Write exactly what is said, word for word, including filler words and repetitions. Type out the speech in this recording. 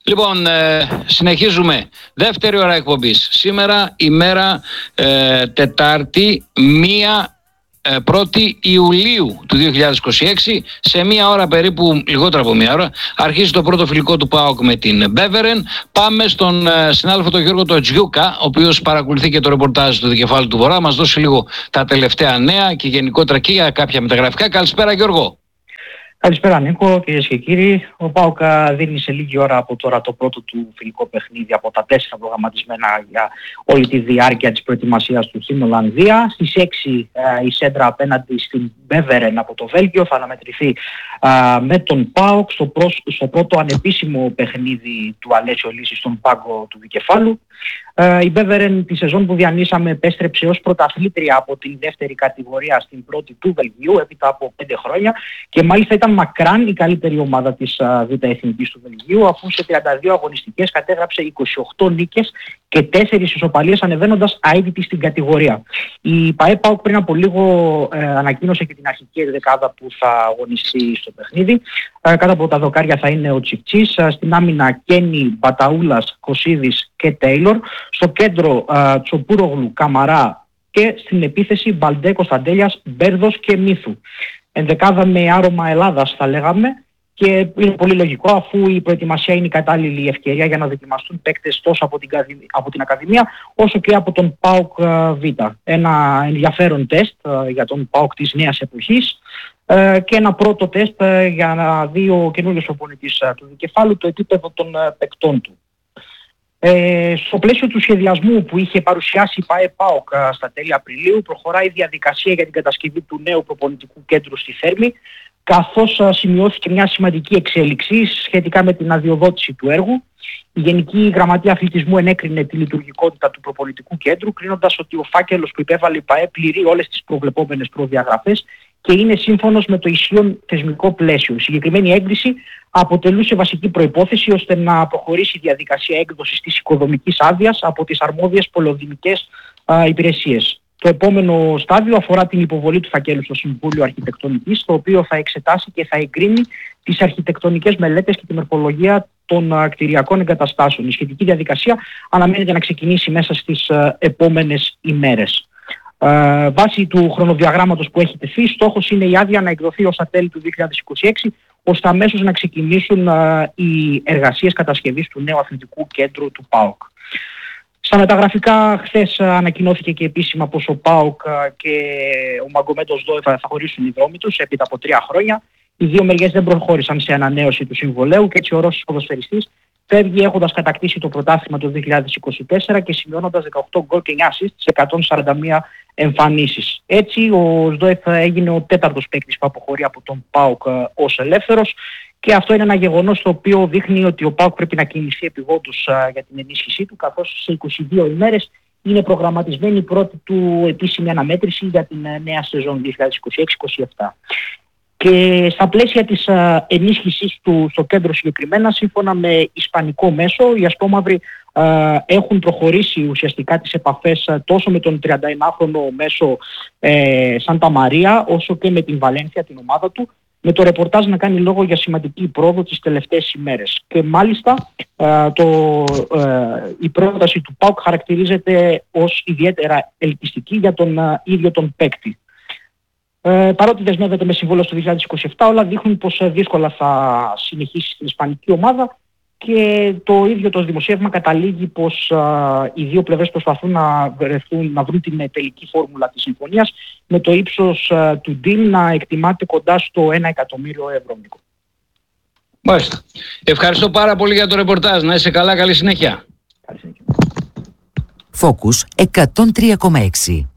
Λοιπόν, ε, συνεχίζουμε. Δεύτερη ώρα εκπομπής. Σήμερα ημέρα ε, Τετάρτη, μία ε, πρώτη Ιουλίου του δύο χιλιάδες είκοσι έξι. Σε μία ώρα περίπου, λιγότερο από μία ώρα, αρχίζει το πρώτο φιλικό του ΠΑΟΚ με την Μπέβερεν. Πάμε στον ε, συνάδελφο τον Γιώργο τον Τζιούκα, ο οποίος παρακολουθεί και το ρεπορτάζ του Δικεφάλου του Βορρά. Μας δώσει λίγο τα τελευταία νέα και γενικότερα και για κάποια μεταγραφικά. Καλησπέρα, Γιώργο. Καλησπέρα Νίκο, κυρίες και κύριοι. Ο ΠΑΟΚ δίνει σε λίγη ώρα από τώρα το πρώτο του φιλικό παιχνίδι από τα τέσσερα προγραμματισμένα για όλη τη διάρκεια της προετοιμασίας του στην Ολλανδία. Στις έξι ε, η Σέντρα απέναντι στην Μπέβερεν από το Βέλγιο θα αναμετρηθεί ε, με τον ΠΑΟΚ στο, προς, στο πρώτο ανεπίσημο παιχνίδι του Αλέσιο Λύση στον πάγκο του Δικεφάλου. Uh, η Μπέβερεν τη σεζόν που διανύσαμε επέστρεψε ως πρωταθλήτρια από την δεύτερη κατηγορία στην πρώτη του Βελγίου έπειτα από πέντε χρόνια και μάλιστα ήταν μακράν η καλύτερη ομάδα της uh, Β' Εθνικής του Βελγίου, αφού σε τριάντα δύο αγωνιστικές κατέγραψε είκοσι οκτώ νίκες και τέσσερις ισοπαλίες, ανεβαίνοντας αίτητη στην κατηγορία. Η ΠΑΕ ΠΑΟΚ πριν από λίγο ε, ανακοίνωσε και την αρχική ενδεκάδα που θα αγωνιστεί στο παιχνίδι. Ε, κάτω από τα δοκάρια θα είναι ο Τσιφτσής, ε, στην άμυνα Κένι, Μπαταούλας, Κωσίδης και Τέιλορ, στο κέντρο ε, Τσοπούρογλου, Καμαρά και στην επίθεση Μπαλντέ, Κωνσταντέλιας, Μπέρδος και Μύθου. Ενδεκάδα με άρωμα Ελλάδας θα λέγαμε. Και είναι πολύ λογικό, αφού η προετοιμασία είναι η κατάλληλη ευκαιρία για να δοκιμαστούν παίκτες τόσο από την, από την Ακαδημία όσο και από τον ΠΑΟΚ Β. Ένα ενδιαφέρον τεστ για τον ΠΑΟΚ της νέας εποχής και ένα πρώτο τεστ για να δει ο καινούργιος προπονητής του Δικεφάλου το επίπεδο των παικτών του. Ε, στο πλαίσιο του σχεδιασμού που είχε παρουσιάσει η ΠΑΕ ΠΑΟΚ στα τέλη Απριλίου, προχωράει η διαδικασία για την κατασκευή του νέου προπονητικού κέντρου στη Θέρμη, καθώς σημειώθηκε μια σημαντική εξέλιξη σχετικά με την αδειοδότηση του έργου. Η Γενική Γραμματεία Αθλητισμού ενέκρινε τη λειτουργικότητα του προπονητικού κέντρου, κρίνοντας ότι ο φάκελος που υπέβαλε η ΠΑΕ πληρεί όλες τις προβλεπόμενες προδιαγραφές και είναι σύμφωνος με το ισχύον θεσμικό πλαίσιο. Η συγκεκριμένη έγκριση αποτελούσε βασική προϋπόθεση ώστε να προχωρήσει η διαδικασία έκδοσης της οικοδομικής άδειας από τις αρμόδιες πολεοδημικές α, υπηρεσίες. Το επόμενο στάδιο αφορά την υποβολή του φακέλου στο Συμβούλιο Αρχιτεκτονικής, το οποίο θα εξετάσει και θα εγκρίνει τις αρχιτεκτονικές μελέτες και τη μορφολογία των κτηριακών εγκαταστάσεων. Η σχετική διαδικασία αναμένεται να ξεκινήσει μέσα στις επόμενες ημέρες. Ε, βάσει του χρονοδιαγράμματος που έχει τεθεί, στόχος είναι η άδεια να εκδοθεί ως τα τέλη του δύο χιλιάδες είκοσι έξι, ώστε αμέσως να ξεκινήσουν ε, οι εργασίες κατασκευής του νέου αθλητικού κέντρου του ΠΑΟΚ. Στα μεταγραφικά, χθες ανακοινώθηκε και επίσημα πως ο ΠΑΟΚ και ο Μαγκομέντος Δόε θα χωρίσουν οι δρόμοι τους έπειτα από τρία χρόνια. Οι δύο μεριές δεν προχώρησαν σε ανανέωση του συμβολέου και έτσι ο Ρώσος ποδοσφαιριστής φεύγει έχοντας κατακτήσει το πρωτάθλημα το δύο χιλιάδες είκοσι τέσσερα και σημειώνοντας δεκαοκτώ γκολ και εννιά ασίστ σε εκατόν σαράντα μία εμφανίσεις. Έτσι ο Σδόεφ έγινε ο τέταρτος παίκτης που αποχωρεί από τον ΠΑΟΚ ως ελεύθερος. Και αυτό είναι ένα γεγονός το οποίο δείχνει ότι ο ΠΑΟΚ πρέπει να κινηθεί επειγόντως για την ενίσχυσή του, καθώς σε είκοσι δύο ημέρες είναι προγραμματισμένη η πρώτη του επίσημη αναμέτρηση για την νέα σεζόν δύο χιλιάδες είκοσι έξι είκοσι επτά. Και στα πλαίσια της ενίσχυσης του στο κέντρο συγκεκριμένα, σύμφωνα με ισπανικό μέσο, οι ασπρόμαυροι έχουν προχωρήσει ουσιαστικά τις επαφές τόσο με τον τριανταεννάχρονο μέσο ε, Σάντα Μαρία, όσο και με την Βαλένθια, την ομάδα του, με το ρεπορτάζ να κάνει λόγο για σημαντική πρόοδο τις τελευταίες ημέρες. Και μάλιστα ε, το, ε, η πρόταση του ΠΑΟΚ χαρακτηρίζεται ως ιδιαίτερα ελκυστική για τον ε, ίδιο τον παίκτη. Ε, παρότι δεσμεύεται με συμβόλαιο στο δύο χιλιάδες είκοσι επτά, όλα δείχνουν πως ε, δύσκολα θα συνεχίσει στην ισπανική ομάδα και το ίδιο το δημοσίευμα καταλήγει πως ε, οι δύο πλευρές προσπαθούν να, βρεθούν, να βρουν την τελική φόρμουλα της συμφωνίας, με το ύψος ε, του deal να εκτιμάται κοντά στο ένα εκατομμύριο ευρώ. Μάλιστα. Ευχαριστώ πάρα πολύ για το ρεπορτάζ. Να είσαι καλά, καλή συνέχεια. Καλή συνέχεια. Focus εκατόν τρία κόμμα έξι.